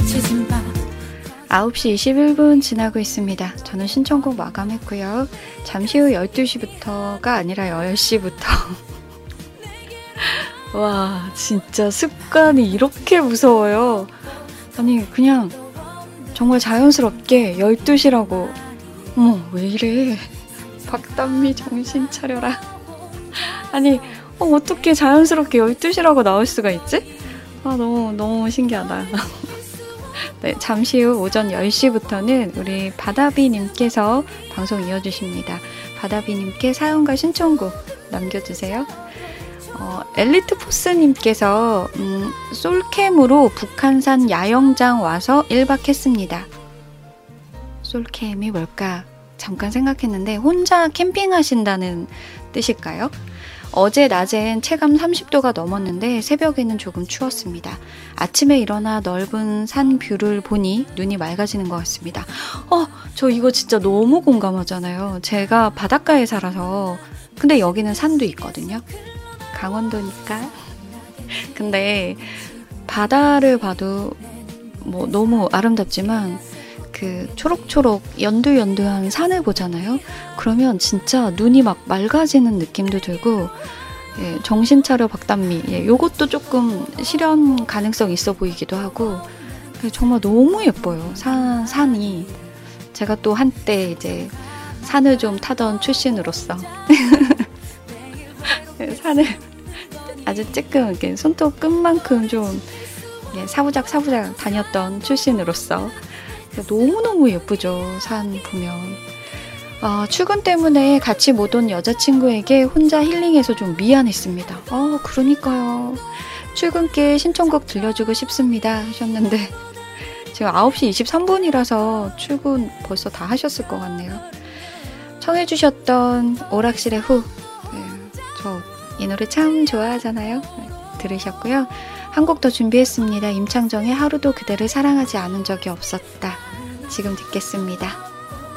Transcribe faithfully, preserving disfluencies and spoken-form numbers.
아홉 시 이십일 분 지나고 있습니다. 저는 신청곡 마감했고요. 잠시 후 열두 시부터가 아니라 열 시부터 와, 진짜 습관이 이렇게 무서워요. 아니, 그냥 정말 자연스럽게 열두 시라고. 어머, 왜 이래. 박단미 정신 차려라. 아니, 어, 어떻게 자연스럽게 열두 시라고 나올 수가 있지? 아, 너무 너무 신기하다. 네, 잠시 후 오전 열 시부터는 우리 바다비님께서 방송 이어주십니다. 바다비님께 사연과 신청곡 남겨주세요. 어, 엘리트포스님께서 음, 솔캠으로 북한산 야영장 와서 일 박 했습니다. 솔캠이 뭘까? 잠깐 생각했는데 혼자 캠핑하신다는 뜻일까요? 어제 낮엔 체감 삼십 도가 넘었는데 새벽에는 조금 추웠습니다. 아침에 일어나 넓은 산 뷰를 보니 눈이 맑아지는 것 같습니다. 어, 저 이거 진짜 너무 공감하잖아요. 제가 바닷가에 살아서. 근데 여기는 산도 있거든요. 강원도니까. 근데 바다를 봐도 뭐 너무 아름답지만 그 초록초록 연두연두한 산을 보잖아요. 그러면 진짜 눈이 막 맑아지는 느낌도 들고, 예, 정신 차려 박단미, 예, 요것도 조금 실현 가능성 있어 보이기도 하고, 예, 정말 너무 예뻐요. 산, 산이. 제가 또 한때 이제 산을 좀 타던 출신으로서 산을 아주 쬐끔 이렇게 손톱 끝만큼 좀, 예, 사부작 사부작 다녔던 출신으로서 너무너무 예쁘죠. 산 보면. 아, 출근 때문에 같이 못 온 여자친구에게 혼자 힐링해서 좀 미안했습니다. 아, 그러니까요. 출근길 신청곡 들려주고 싶습니다 하셨는데 지금 아홉 시 이십삼 분이라서 출근 벌써 다 하셨을 것 같네요. 청해주셨던 오락실의 후, 네, 저 이 노래 참 좋아하잖아요. 네, 들으셨고요. 한 곡 더 준비했습니다. 임창정의 하루도 그대를 사랑하지 않은 적이 없었다. 지금 듣겠습니다.